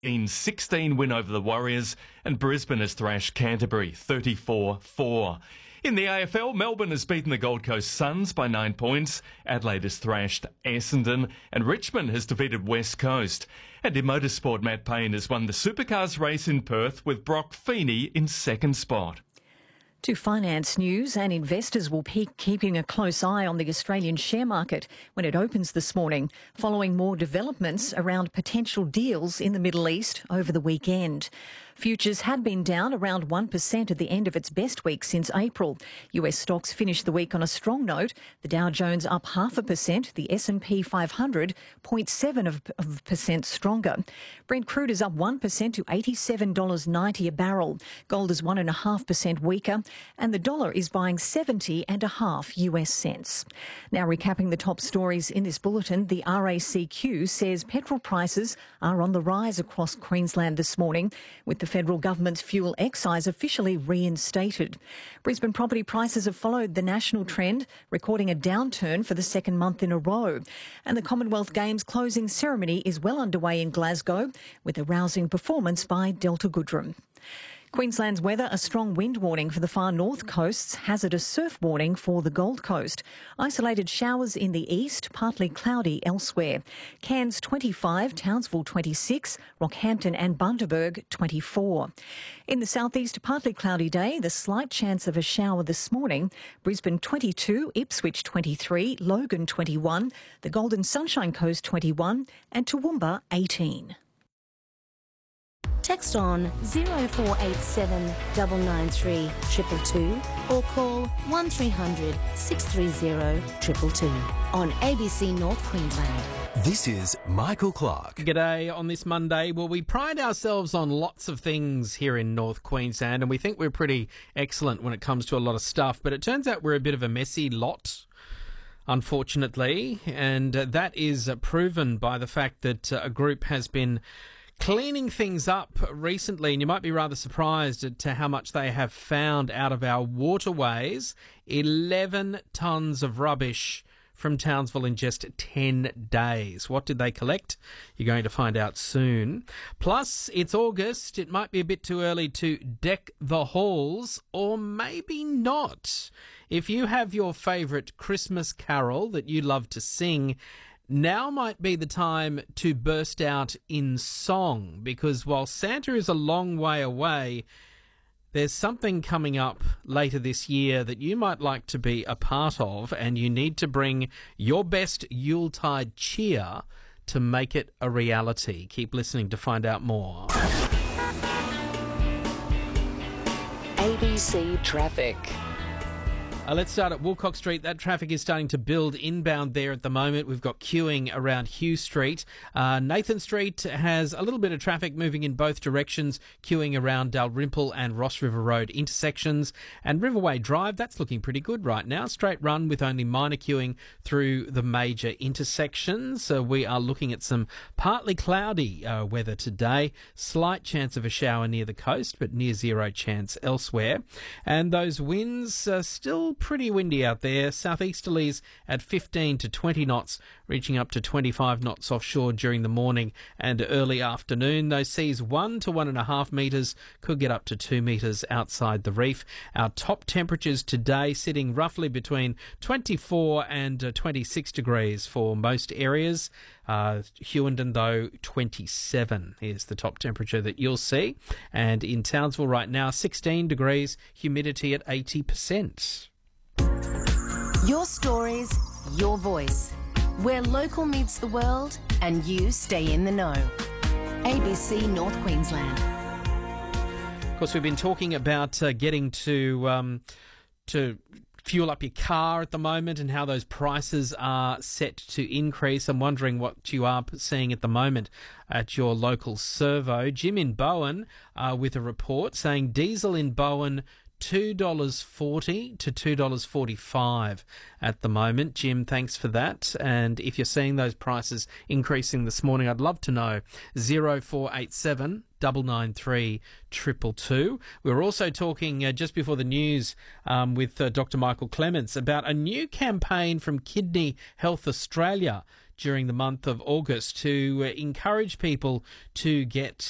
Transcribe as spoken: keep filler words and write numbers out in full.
sixteen win over the Warriors, and Brisbane has thrashed Canterbury thirty-four four. In the A F L, Melbourne has beaten the Gold Coast Suns by nine points, Adelaide has thrashed Essendon, and Richmond has defeated West Coast. And in motorsport, Matt Payne has won the Supercars race in Perth with Brock Feeney in second spot. To finance news, and investors will be keeping a close eye on the Australian share market when it opens this morning, following more developments around potential deals in the Middle East over the weekend. Futures had been down around one percent at the end of its best week since April. U S stocks finished the week on a strong note. The Dow Jones up half a percent, the S and P five hundred zero point seven of a percent stronger. Brent crude is up one percent to eighty-seven dollars ninety a barrel. Gold is one point five percent weaker, and the dollar is buying seventy and a half U S cents. Now recapping the top stories in this bulletin, the R A C Q says petrol prices are on the rise across Queensland this morning, with the federal government's fuel excise officially reinstated. Brisbane property prices have followed the national trend, recording a downturn for the second month in a row. And the Commonwealth Games closing ceremony is well underway in Glasgow, with a rousing performance by Delta Goodrem. Queensland's weather, a strong wind warning for the far north coasts, hazardous surf warning for the Gold Coast. Isolated showers in the east, partly cloudy elsewhere. Cairns twenty-five, Townsville twenty-six, Rockhampton and Bundaberg twenty-four. In the southeast, partly cloudy day, the slight chance of a shower this morning. Brisbane twenty-two, Ipswich twenty-three, Logan twenty-one, the Golden Sunshine Coast twenty-one and Toowoomba eighteen. Text on zero four eight seven nine nine three two two two or call one three hundred six three zero two two two on A B C North Queensland. This is Michael Clark. G'day on this Monday. Well, we pride ourselves on lots of things here in North Queensland, and we think we're pretty excellent when it comes to a lot of stuff, but it turns out we're a bit of a messy lot, unfortunately, and uh, that is uh, proven by the fact that uh, a group has been cleaning things up recently, and you might be rather surprised to how much they have found out of our waterways. eleven tonnes of rubbish from Townsville in just ten days. What did they collect? You're going to find out soon. Plus, it's August. It might be a bit too early to deck the halls, or maybe not. If you have your favourite Christmas carol that you love to sing, now might be the time to burst out in song, because while Santa is a long way away, there's something coming up later this year that you might like to be a part of, and you need to bring your best Yuletide cheer to make it a reality. Keep listening to find out more. A B C Traffic. Uh, let's start at Woolcock Street. That traffic is starting to build inbound there at the moment. We've got queuing around Hugh Street. Uh, Nathan Street has a little bit of traffic moving in both directions, queuing around Dalrymple and Ross River Road intersections. And Riverway Drive, that's looking pretty good right now. Straight run with only minor queuing through the major intersections. So we are looking at some partly cloudy uh, weather today. Slight chance of a shower near the coast, but near zero chance elsewhere. And those winds are still pretty windy out there. Southeasterlies at fifteen to twenty knots, reaching up to twenty-five knots offshore during the morning and early afternoon. Those seas one to one and a half metres, could get up to two metres outside the reef. Our top temperatures today sitting roughly between twenty-four and uh, twenty-six degrees for most areas. Uh, Hughenden, though, twenty-seven is the top temperature that you'll see. And in Townsville right now, sixteen degrees, humidity at eighty percent. Your stories, your voice. Where local meets the world and you stay in the know. A B C North Queensland. Of course, we've been talking about uh, getting to um, to fuel up your car at the moment and how those prices are set to increase. I'm wondering what you are seeing at the moment at your local servo. Jim in Bowen uh, with a report saying diesel in Bowen two dollars forty to two dollars forty-five at the moment. Jim, thanks for that. And if you're seeing those prices increasing this morning, I'd love to know. zero four eight seven nine nine three two two two. We were also talking uh, just before the news um, with uh, Doctor Michael Clements about a new campaign from Kidney Health Australia during the month of August to uh, encourage people to get